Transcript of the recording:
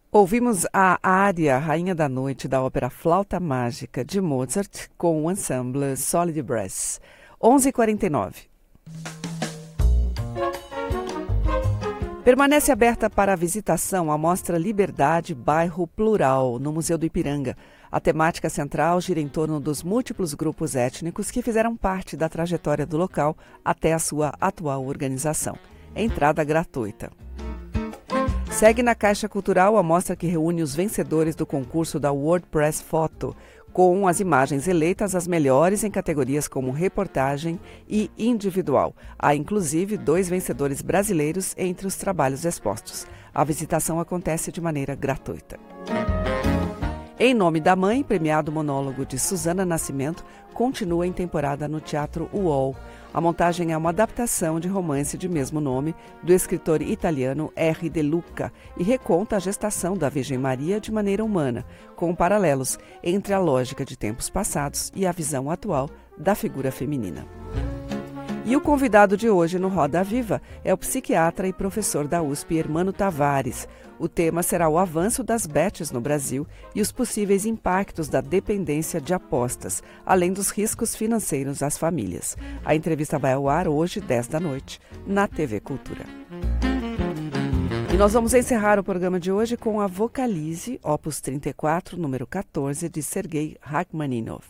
Ouvimos a área Rainha da Noite da ópera Flauta Mágica de Mozart com o ensemble Solid Brass. 11h49. Permanece aberta para visitação a mostra Liberdade Bairro Plural, no Museu do Ipiranga. A temática central gira em torno dos múltiplos grupos étnicos que fizeram parte da trajetória do local até a sua atual organização. Entrada gratuita. Segue na Caixa Cultural a mostra que reúne os vencedores do concurso da WordPress Photo, com as imagens eleitas as melhores em categorias como reportagem e individual. Há inclusive 2 vencedores brasileiros entre os trabalhos expostos. A visitação acontece de maneira gratuita. Em Nome da Mãe, premiado monólogo de Susana Nascimento, continua em temporada no Teatro UOL. A montagem é uma adaptação de romance de mesmo nome, do escritor italiano R. De Luca, e reconta a gestação da Virgem Maria de maneira humana, com paralelos entre a lógica de tempos passados e a visão atual da figura feminina. E o convidado de hoje no Roda Viva é o psiquiatra e professor da USP, Hermano Tavares. O tema será o avanço das bets no Brasil e os possíveis impactos da dependência de apostas, além dos riscos financeiros às famílias. A entrevista vai ao ar hoje, 10 da noite, na TV Cultura. E nós vamos encerrar o programa de hoje com a Vocalize, opus 34, número 14, de Sergei Rachmaninov.